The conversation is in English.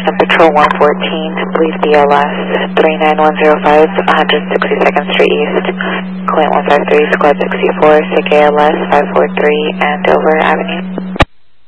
Patrol 114, police BLS 39105, 162nd Street East, Clint 153, Squad 64, SIG ALS 543, Andover Avenue.